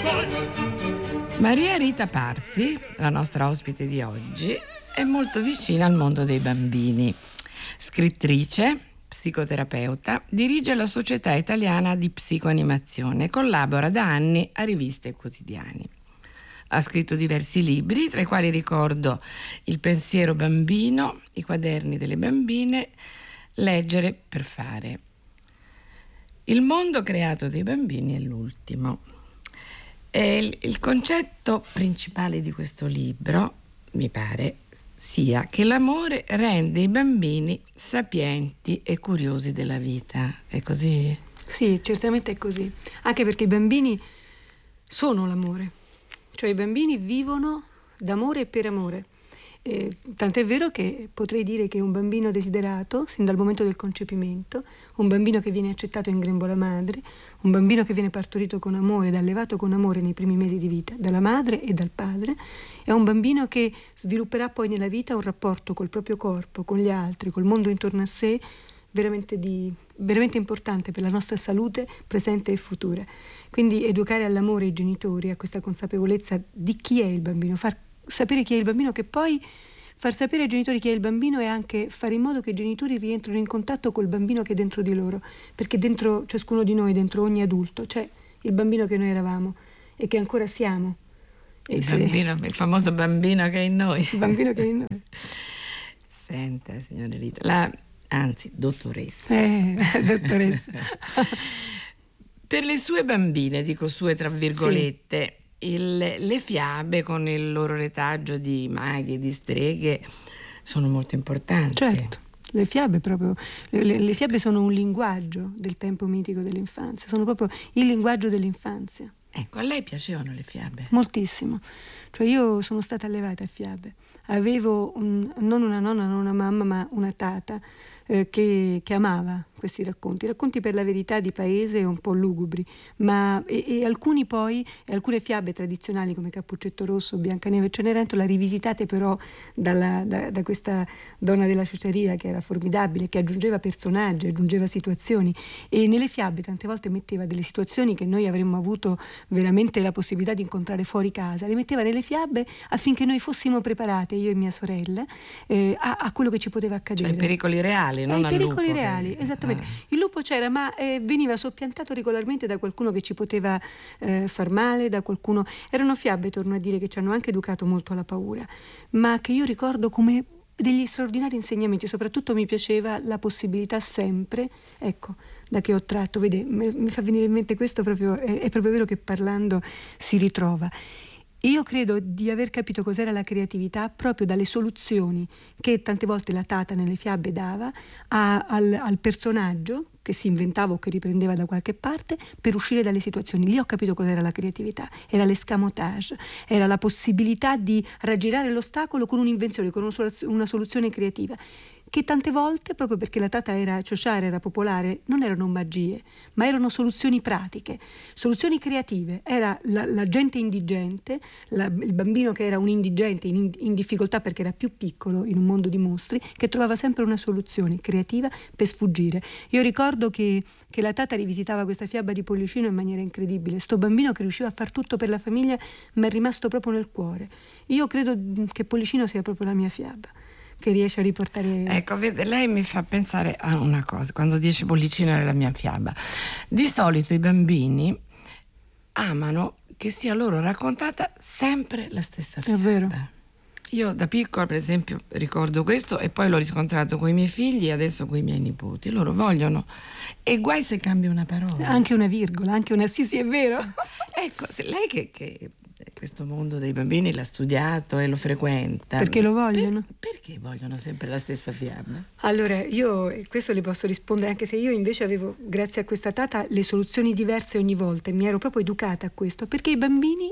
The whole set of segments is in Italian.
Maria Rita Parsi, la nostra ospite di oggi, è molto vicina al mondo dei bambini. Scrittrice, psicoterapeuta, dirige la Società Italiana di Psicoanimazione e collabora da anni a riviste e quotidiani. Ha scritto diversi libri, tra i quali ricordo Il pensiero bambino, I quaderni delle bambine, Leggere per fare. Il mondo creato dai bambini è l'ultimo. E il concetto principale di questo libro, mi pare, sia che l'amore rende i bambini sapienti e curiosi della vita. È così? Sì, certamente è così. Anche perché i bambini sono l'amore. Cioè i bambini vivono d'amore e per amore. Tant'è vero che potrei dire che un bambino desiderato, sin dal momento del concepimento, un bambino che viene accettato in grembo alla madre, un bambino che viene partorito con amore ed allevato con amore nei primi mesi di vita, dalla madre e dal padre, è un bambino che svilupperà poi nella vita un rapporto col proprio corpo, con gli altri, col mondo intorno a sé, veramente importante per la nostra salute presente e futura. Quindi educare all'amore i genitori, a questa consapevolezza di chi è il bambino, far sapere chi è il bambino, che poi far sapere ai genitori chi è il bambino è anche fare in modo che i genitori rientrino in contatto col bambino che è dentro di loro, perché dentro ciascuno di noi, dentro ogni adulto, c'è il bambino che noi eravamo e che ancora siamo. Il famoso bambino che è in noi. Il bambino che è in noi. Senta, signora Rita, dottoressa. Dottoressa. Per le sue bambine, dico sue tra virgolette, sì, le fiabe con il loro retaggio di maghi e di streghe sono molto importanti. Certo, le fiabe proprio, le fiabe sono un linguaggio del tempo mitico dell'infanzia, sono proprio il linguaggio dell'infanzia. Ecco, a lei piacevano le fiabe? Moltissimo, cioè io sono stata allevata a fiabe, avevo non una nonna, non una mamma, ma una tata che amava questi racconti per la verità di paese un po' lugubri, ma e alcuni poi, alcune fiabe tradizionali come Cappuccetto Rosso, Biancaneve e Cenerentola, rivisitate però da questa donna della ciociaria che era formidabile, che aggiungeva personaggi, aggiungeva situazioni, e nelle fiabe tante volte metteva delle situazioni che noi avremmo avuto veramente la possibilità di incontrare fuori casa, le metteva nelle fiabe affinché noi fossimo preparate, io e mia sorella, a quello che ci poteva accadere. Cioè i pericoli reali, non al lupo. I pericoli reali, esattamente. Il lupo c'era, ma veniva soppiantato regolarmente da qualcuno che ci poteva far male, da qualcuno. Erano fiabe, torno a dire, che ci hanno anche educato molto alla paura, ma che io ricordo come degli straordinari insegnamenti. Soprattutto mi piaceva la possibilità sempre, ecco, da che ho tratto, vede, mi fa venire in mente questo proprio, è proprio vero che parlando si ritrova. Io credo di aver capito cos'era la creatività proprio dalle soluzioni che tante volte la tata nelle fiabe dava al personaggio che si inventava o che riprendeva da qualche parte per uscire dalle situazioni. Lì ho capito cos'era la creatività, era l'escamotage, era la possibilità di raggirare l'ostacolo con un'invenzione, con una soluzione creativa, che tante volte, proprio perché la tata era ciociara, era popolare, non erano magie, ma erano soluzioni pratiche, soluzioni creative. Era la gente indigente, il bambino che era un indigente in difficoltà perché era più piccolo in un mondo di mostri, che trovava sempre una soluzione creativa per sfuggire. Io ricordo che la tata rivisitava questa fiaba di Pollicino in maniera incredibile. Sto bambino che riusciva a far tutto per la famiglia mi è rimasto proprio nel cuore. Io credo che Pollicino sia proprio la mia fiaba, che riesce a riportare. Ecco, vede, lei mi fa pensare a una cosa, quando dice Pollicino era la mia fiaba. Di solito i bambini amano che sia loro raccontata sempre la stessa fiaba. È vero. Io da piccola, per esempio, ricordo questo e poi l'ho riscontrato con i miei figli e adesso con i miei nipoti. Loro vogliono, e guai se cambia una parola. Anche una virgola, anche una sì, è vero. Ecco, se lei che questo mondo dei bambini l'ha studiato e lo frequenta. Perché lo vogliono? Perché vogliono sempre la stessa fiaba? Allora, io questo le posso rispondere, anche se io invece avevo, grazie a questa tata, le soluzioni diverse ogni volta e mi ero proprio educata a questo, perché i bambini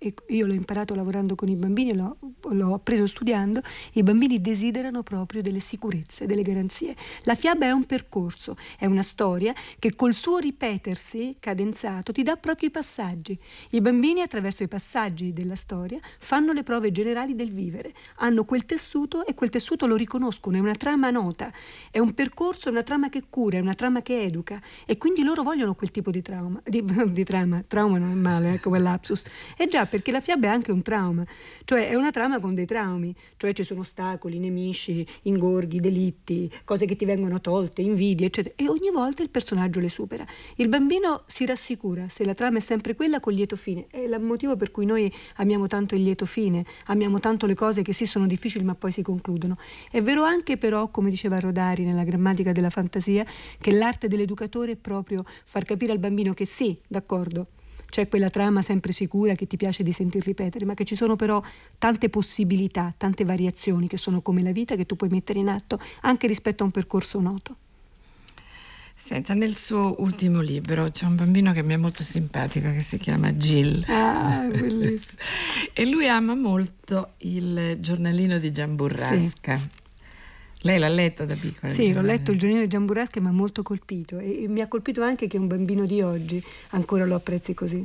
e io l'ho imparato lavorando con i bambini, l'ho appreso studiando, i bambini desiderano proprio delle sicurezze, delle garanzie. La fiaba è un percorso, è una storia che col suo ripetersi cadenzato ti dà proprio i passaggi. I bambini attraverso i passaggi della storia fanno le prove generali del vivere, hanno quel tessuto e quel tessuto lo riconoscono, è una trama nota, è un percorso, è una trama che cura, è una trama che educa, e quindi loro vogliono quel tipo di trauma, di trauma non è male, come lapsus. Già, perché la fiaba è anche un trauma, cioè è una trama con dei traumi, cioè ci sono ostacoli, nemici, ingorghi, delitti, cose che ti vengono tolte, invidie, eccetera, e ogni volta il personaggio le supera. Il bambino si rassicura se la trama è sempre quella col lieto fine. È il motivo per cui noi amiamo tanto il lieto fine, amiamo tanto le cose che sì sono difficili ma poi si concludono. È vero anche però, come diceva Rodari nella grammatica della fantasia, che l'arte dell'educatore è proprio far capire al bambino che sì, d'accordo, c'è quella trama sempre sicura che ti piace di sentir ripetere, ma che ci sono però tante possibilità, tante variazioni che sono come la vita, che tu puoi mettere in atto anche rispetto a un percorso noto. Senta, nel suo ultimo libro c'è un bambino che mi è molto simpatico, che si chiama Gil. Ah, bellissimo. E lui ama molto il giornalino di Gian Burrasca. Sì. Lei l'ha letto da piccola? Sì, l'ho letto il giornalino di Gian Burrasca e mi ha molto colpito, e mi ha colpito anche che un bambino di oggi ancora lo apprezzi così.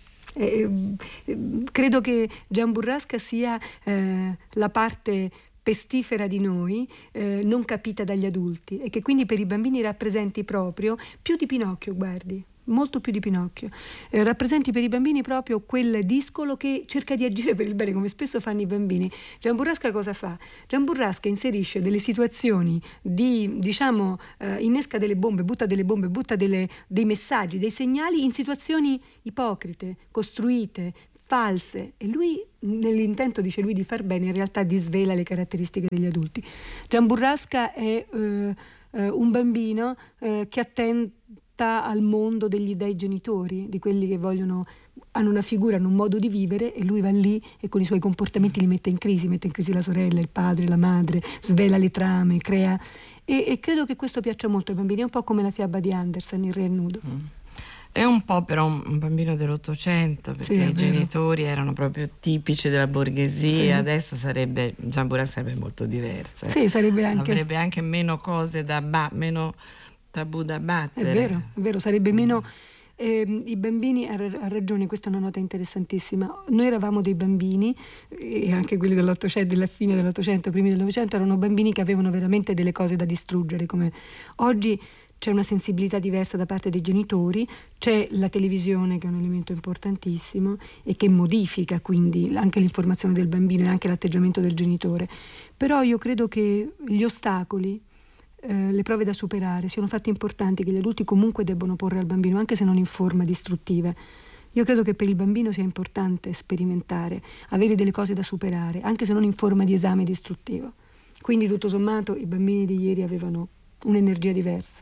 Credo che Gian Burrasca sia la parte pestifera di noi, non capita dagli adulti, e che quindi per i bambini rappresenti proprio più di Pinocchio, guardi, molto più di Pinocchio, rappresenti per i bambini proprio quel discolo che cerca di agire per il bene, come spesso fanno i bambini. Gian Burrasca cosa fa? Gian Burrasca inserisce delle situazioni di, diciamo, innesca delle bombe, butta dei messaggi, dei segnali in situazioni ipocrite, costruite, false, e lui, nell'intento, dice lui, di far bene, in realtà disvela le caratteristiche degli adulti. Gian Burrasca è un bambino che attenta al mondo degli dei genitori, di quelli che hanno una figura, hanno un modo di vivere, e lui va lì e con i suoi comportamenti li mette in crisi la sorella, il padre, la madre, svela le trame, crea, e credo che questo piaccia molto ai bambini. È un po' come la fiaba di Andersen, Il re nudo. È un po' però un bambino dell'Ottocento, perché i genitori erano proprio tipici della borghesia. Sì. Adesso Gian Burrasca sarebbe molto diverso. Sì, avrebbe anche meno cose meno tabù da battere. È vero, sarebbe meno. I bambini, ha ragione, questa è una nota interessantissima. Noi eravamo dei bambini, e anche quelli dell'Ottocento, della fine dell'Ottocento, primi del Novecento, erano bambini che avevano veramente delle cose da distruggere, come oggi. C'è una sensibilità diversa da parte dei genitori, c'è la televisione che è un elemento importantissimo e che modifica quindi anche l'informazione del bambino e anche l'atteggiamento del genitore. Però io credo che gli ostacoli, le prove da superare siano fatti importanti che gli adulti comunque debbono porre al bambino, anche se non in forma distruttiva. Io credo che per il bambino sia importante sperimentare, avere delle cose da superare, anche se non in forma di esame distruttivo. Quindi tutto sommato i bambini di ieri avevano un'energia diversa.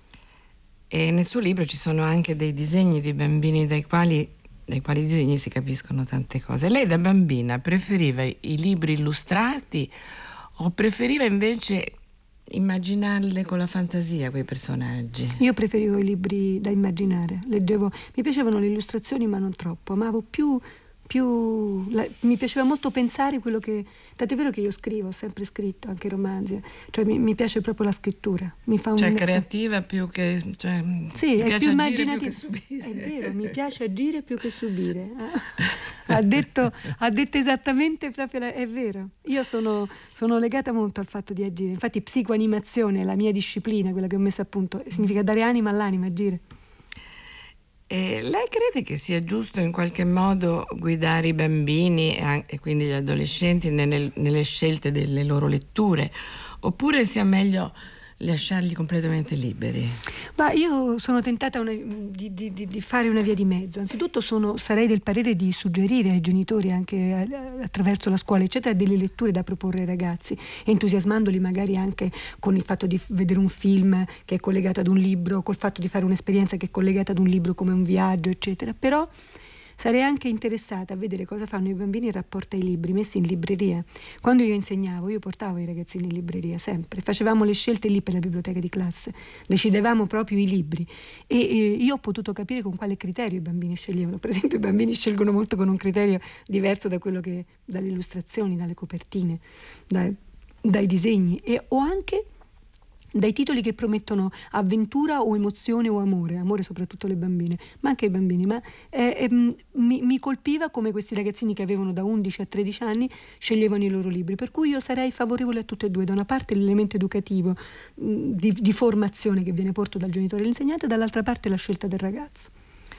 E nel suo libro ci sono anche dei disegni di bambini dai quali disegni si capiscono tante cose. Lei da bambina preferiva i libri illustrati o preferiva invece immaginarle con la fantasia quei personaggi? Io preferivo i libri da immaginare, leggevo, mi piacevano le illustrazioni ma non troppo, amavo mi piaceva molto pensare quello che, tant'è vero che io scrivo, ho sempre scritto anche romanzi, cioè mi piace proprio la scrittura, mi fa creativa più che, sì, è più immaginativa, più che subire. È vero, mi piace agire più che subire. ha detto esattamente proprio è vero, io sono legata molto al fatto di agire, infatti psicoanimazione è la mia disciplina, quella che ho messo a punto, significa dare anima all'anima, agire. E lei crede che sia giusto in qualche modo guidare i bambini e quindi gli adolescenti nelle scelte delle loro letture, oppure sia meglio lasciarli completamente liberi? Ma io sono tentata di fare una via di mezzo. Anzitutto sarei del parere di suggerire ai genitori, anche attraverso la scuola eccetera, delle letture da proporre ai ragazzi, entusiasmandoli magari anche con il fatto di vedere un film che è collegato ad un libro, col fatto di fare un'esperienza che è collegata ad un libro come un viaggio eccetera. Però sarei anche interessata a vedere cosa fanno i bambini in rapporto ai libri messi in libreria. Quando io insegnavo, io portavo i ragazzini in libreria sempre, facevamo le scelte lì per la biblioteca di classe, decidevamo proprio i libri e io ho potuto capire con quale criterio i bambini sceglievano. Per esempio, i bambini scelgono molto con un criterio diverso da quello che dalle illustrazioni, dalle copertine, dai disegni o anche dai titoli che promettono avventura o emozione o amore soprattutto le bambine, ma anche i bambini. Ma mi colpiva come questi ragazzini che avevano da 11 a 13 anni sceglievano i loro libri, per cui io sarei favorevole a tutte e due: da una parte l'elemento educativo di formazione che viene portato dal genitore e dall'insegnante, dall'altra parte la scelta del ragazzo.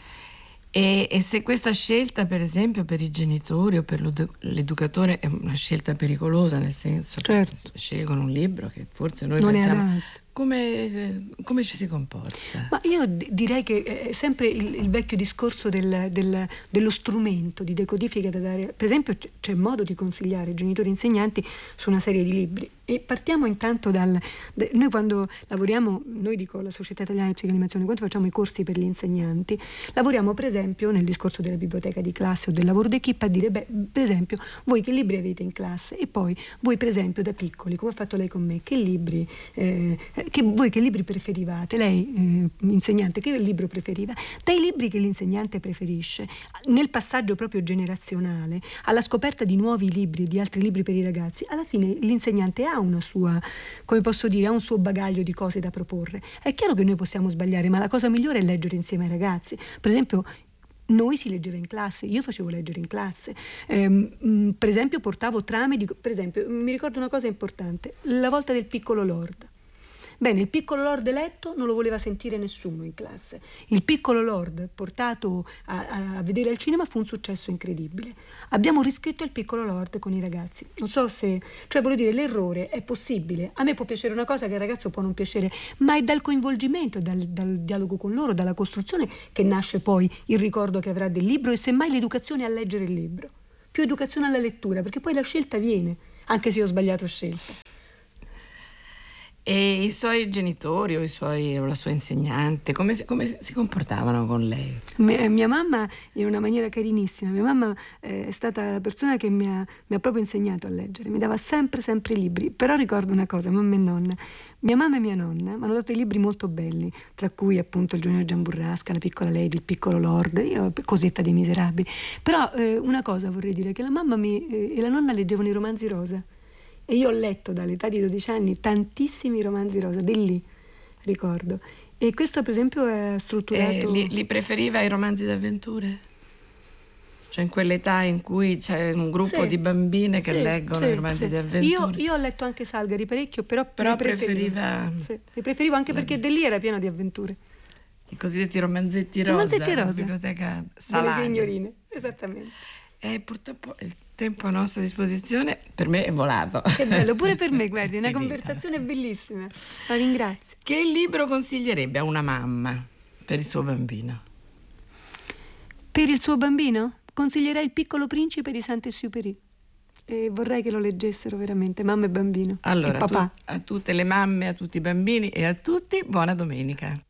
E se questa scelta, per esempio, per i genitori o per l'educatore è una scelta pericolosa, nel senso che scelgono un libro che forse noi non pensiamo, come ci si comporta? Ma io direi che è sempre il vecchio discorso dello strumento di decodifica da dare. Per esempio, c'è modo di consigliare genitori e insegnanti su una serie di libri. E partiamo intanto noi quando lavoriamo, dico la Società Italiana di Psicoanimazione, quando facciamo i corsi per gli insegnanti, lavoriamo per esempio nel discorso della biblioteca di classe o del lavoro d'equipe a dire, per esempio, voi che libri avete in classe? E poi voi per esempio da piccoli, come ha fatto lei con me, che libri preferivate? Lei, insegnante, che libro preferiva? Dai libri che l'insegnante preferisce, nel passaggio proprio generazionale, alla scoperta di nuovi libri, di altri libri per i ragazzi, alla fine l'insegnante ha una sua, come posso dire, ha un suo bagaglio di cose da proporre. È chiaro che noi possiamo sbagliare, ma la cosa migliore è leggere insieme ai ragazzi. Per esempio, noi si leggeva in classe, io facevo leggere in classe, per esempio portavo trame per esempio, mi ricordo una cosa importante, la volta del Piccolo Lord. Bene, il Piccolo Lord letto non lo voleva sentire nessuno in classe. Il Piccolo Lord portato a vedere al cinema fu un successo incredibile. Abbiamo riscritto il Piccolo Lord con i ragazzi. Non so se, cioè voglio dire, l'errore è possibile. A me può piacere una cosa che al ragazzo può non piacere, ma è dal coinvolgimento, dal dialogo con loro, dalla costruzione che nasce poi il ricordo che avrà del libro e semmai l'educazione a leggere il libro. Più educazione alla lettura, perché poi la scelta viene, anche se io ho sbagliato scelta. E i suoi genitori o la sua insegnante, come si comportavano con lei? Mia mamma in una maniera carinissima. Mia mamma è stata la persona che mi ha proprio insegnato a leggere, mi dava sempre i libri. Però ricordo una cosa, mamma e nonna. Mia mamma e mia nonna mi hanno dato dei libri molto belli, tra cui appunto il Giornale Gian Burrasca, La piccola Lady, Il piccolo Lord, Cosetta dei Miserabili. Però una cosa vorrei dire, che la mamma e la nonna leggevano i romanzi rosa. E io ho letto dall'età di 12 anni tantissimi romanzi rosa, di lì, ricordo. E questo per esempio è strutturato... Li preferiva i romanzi d'avventure? Cioè in quell'età in cui c'è un gruppo di bambine che leggono i romanzi d'avventure? Io ho letto anche Salgari parecchio, però preferiva... Sì, li preferivo anche perché di lì era pieno di avventure. I cosiddetti romanzetti rosa. Romanzetti rosa. Biblioteca Salani. Delle signorine, esattamente. E purtroppo il tempo a nostra disposizione per me è volato. Che bello, pure per me, guardi, una conversazione bellissima. La ringrazio. Che libro consiglierebbe a una mamma per il suo bambino? Per il suo bambino? Consiglierei Il Piccolo Principe di Saint-Exupéry. E vorrei che lo leggessero veramente, mamma e bambino. Allora, e papà. A tutte le mamme, a tutti i bambini e a tutti, buona domenica.